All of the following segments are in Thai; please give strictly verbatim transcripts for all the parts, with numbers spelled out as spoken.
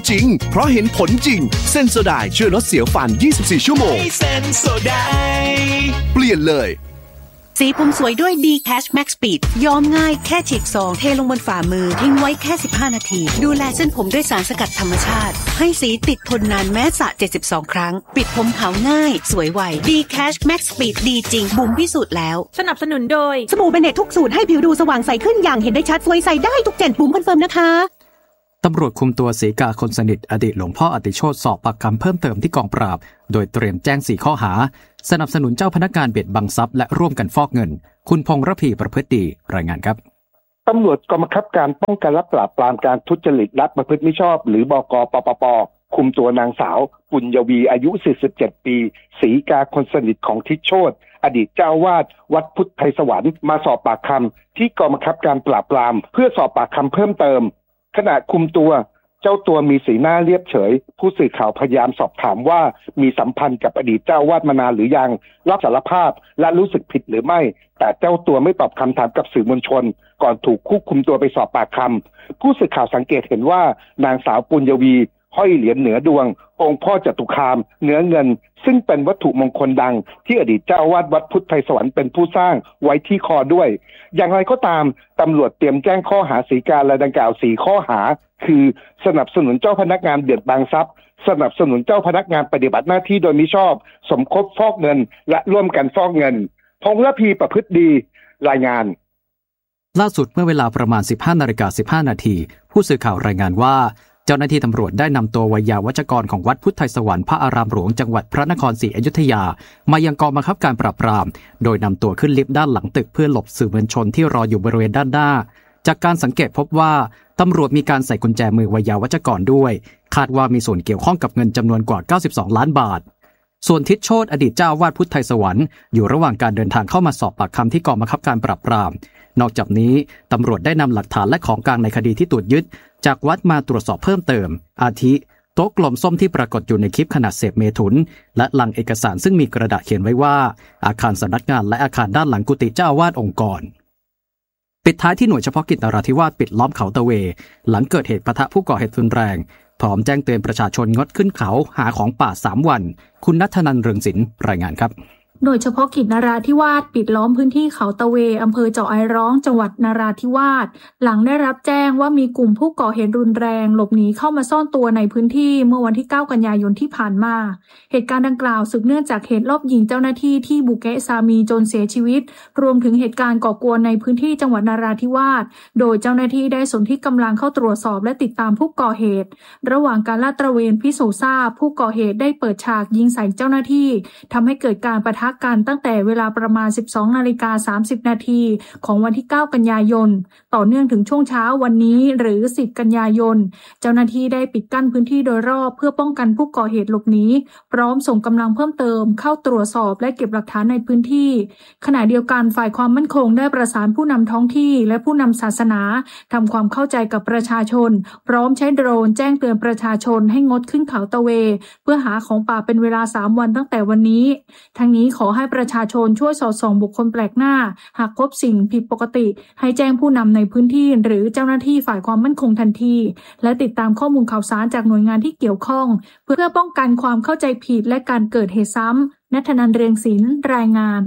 จริงเพราะเห็นผลจริงเซนโซไดช่วยลดเสียวฟันยี่สิบสี่ชั่วโมงเซนโซไดเปลี่ยนเลยสีผมสวยด้วย D-Cash Max Speed ย้อมง่ายแค่ฉีกซองเทลงบนฝ่ามือทิ้งไว้แค่สิบห้านาทีดูแลเส้นผมด้วยสารสกัดธรรมชาติให้สีติดทนนานแม้สระเจ็ดสิบสองครั้งปิดผมขาวง่ายสวยไว D-Cash Max Speed ดีจริงบุ๋มพิสูจน์แล้วสนับสนุนโดยสบู่เบเนตทุกสูตรให้ผิวดูสว่างใสขึ้นอย่างเห็นได้ชัดสวยใสได้ทุกเจนบุ๋มคอนเฟิร์มนะคะตำรวจคุมตัวศรีกาคนสนิทอดีตหลวงพ่ออติโชติสอบปากคำเพิ่มเติมที่กองปราบโดยเตรียมแจ้งสี่ข้อหาสนับสนุนเจ้าพนักงานเบียดบังทรัพย์และร่วมกันฟอกเงินคุณพงษ์ระพีประพฤติดีรายงานครับตำรวจกองบังคับการป้องกันและปราบปรามการทุจริตและประพฤติมิชอบหรือบก.ปปป.คุมตัวนางสาวปุญญวีอายุสี่สิบเจ็ดปีศรีกาคนสนิทของทิศโชติอดีตเจ้าวาดวัดพุทธไทยสวรรค์มาสอบปากคำที่กองบังคับการปราบปรามเพื่อสอบปากคำเพิ่มเติมขณะคุมตัวเจ้าตัวมีสีหน้าเรียบเฉยผู้สื่อข่าวพยายามสอบถามว่ามีสัมพันธ์กับอดีตเจ้าวาดมานานหรือยังรับสารภาพและรู้สึกผิดหรือไม่แต่เจ้าตัวไม่ตอบคำถามกับสื่อมวลชนก่อนถูกควบคุมตัวไปสอบปากคำผู้สื่อข่าวสังเกตเห็นว่านางสาวปุญญวีห้อยเหรียญเหนือดวงองค์พ่อจตุคามเนื้อเงินซึ่งเป็นวัตถุมงคลดังที่อดีตเจ้าวาดวัดพุทธไทยสวรรค์เป็นผู้สร้างไว้ที่คอด้วยอย่างไรก็ตามตำรวจเตรียมแจ้งข้อหาศรีกาและดังกล่าวสี่ข้อหาคือสนับสนุนเจ้าพนักงานเบียดบังทรัพย์สนับสนุนเจ้าพนักงานปฏิบัติหน้าที่โดยมิชอบสมคบฟอกเงินและร่วมกันฟอกเงินพงษ์ระพีประพฤติดีรายงานล่าสุดเมื่อเวลาประมาณ สิบห้านาฬิกาสิบห้านาทีผู้สื่อข่าวรายงานว่าเจ้าหน้าที่ตำรวจได้นำตัววัยวัจกรของวัดพุทธไทยสวรรค์พระอารามหลวงจังหวัดพระนครศรีอยุธยามายังกองบังคับการปราบปรามโดยนำตัวขึ้นลิฟต์ด้านหลังตึกเพื่อหลบสื่อมวลชนที่รออยู่บริเวณด้านหน้าจากการสังเกตพบว่าตำรวจมีการใส่กุญแจมือวัยวัจกรด้วยคาดว่ามีส่วนเกี่ยวข้องกับเงินจำนวนกว่าเก้าสิบสองล้านบาทส่วนทิศโชติอดีตเจ้าวาดพุทธไทยสวรรค์อยู่ระหว่างการเดินทางเข้ามาสอบปากคำที่กองบังคับการปราบปรามนอกจากนี้ตำรวจได้นำหลักฐานและของกลางในคดีที่ตรวจยึดจากวัดมาตรวจสอบเพิ่มเติมอาทิโต๊ะกลมส้มที่ปรากฏอยู่ในคลิปขณะเสพเมถุนและลังเอกสารซึ่งมีกระดาษเขียนไว้ว่าอาคารสำนักงานและอาคารด้านหลังกุฏิเจ้าอาวาสองค์กรปิดท้ายที่หน่วยเฉพาะกิจนราธิวาสปิดล้อมเขาตะเวหลังเกิดเหตุปะทะผู้ก่อเหตุรุนแรงพร้อมแจ้งเตือนประชาชนงดขึ้นเขาหาของป่าสามวันคุณณัฐนันท์เรืองศิลป์รายงานครับหน่วยเฉพาะกิจนราธิวาสปิดล้อมพื้นที่เขาตะเวอำเภอเจาะไอร้องจังหวัดนราธิวาสหลังได้รับแจ้งว่ามีกลุ่มผู้ก่อเหตุรุนแรงหลบหนีเข้ามาซ่อนตัวในพื้นที่เมื่อวันที่เก้ากันยายนที่ผ่านมาเหตุการณ์ดังกล่าวสืบเนื่องจากเหตุลอบยิงเจ้าหน้าที่ที่บุเกะซามีจนเสียชีวิตรวมถึงเหตุการณ์ก่อกวนในพื้นที่จังหวัดนราธิวาสโดยเจ้าหน้าที่ได้สนที่กำลังเข้าตรวจสอบและติดตามผู้ก่อเหตุระหว่างการลาดตระเวนพิสูจน์ทราบผู้ก่อเหตุได้เปิดฉากยิงใส่เจ้าหน้าที่ทำให้เกิดการปะทะกันตั้งแต่เวลาประมาณ สิบสองนาฬิกาสามสิบนาทีของวันที่เก้ากันยายนต่อเนื่องถึงช่วงเช้าวันนี้หรือสิบกันยายนเจ้าหน้าที่ได้ปิดกั้นพื้นที่โดยรอบเพื่อป้องกันผู้ก่อเหตุหลบหนีพร้อมส่งกำลังเพิ่มเติมเข้าตรวจสอบและเก็บหลักฐานในพื้นที่ขณะเดียวกันฝ่ายความมั่นคงได้ประสานผู้นำท้องที่และผู้นำศาสนาทำความเข้าใจกับประชาชนพร้อมใช้โดรนแจ้งเตือนประชาชนให้งดขึ้นเขาตะเวเพื่อหาของป่าเป็นเวลาสามวันตั้งแต่วันนี้ทั้งนี้ขอให้ประชาชนช่วยสอดส่องบุคคลแปลกหน้าหากพบสิ่งผิดปกติให้แจ้งผู้นำในพื้นที่หรือเจ้าหน้าที่ฝ่ายความมั่นคงทันทีและติดตามข้อมูลข่าวสารจากหน่วยงานที่เกี่ยวข้องเพื่อป้องกันความเข้าใจผิดและการเกิดเหตุซ้ำณัฐนันท์เรืองศิลป์รายงาน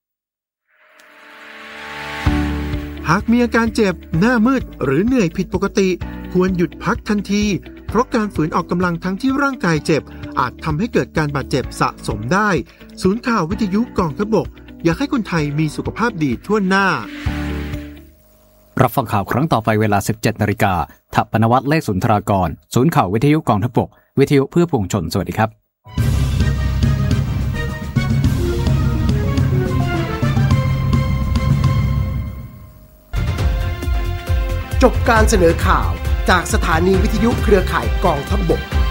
หากมีอาการเจ็บหน้ามืดหรือเหนื่อยผิดปกติควรหยุดพักทันทีเพราะการฝืนออกกำลังทั้งที่ร่างกายเจ็บอาจทำให้เกิดการบาดเจ็บสะสมได้ศูนย์ข่าววิทยุกองทัพบกอยากให้คนไทยมีสุขภาพดีทั่วหน้ารับฟังข่าวครั้งต่อไปเวลา สิบเจ็ดนาฬิกา ถัปปนวัฒน์เลขสุนทรากรศูนย์ข่าววิทยุกองทัพบกวิทยุเพื่อปวงชนสวัสดีครับจบการเสนอข่าวจากสถานีวิทยุเครือข่ายกองทัพบก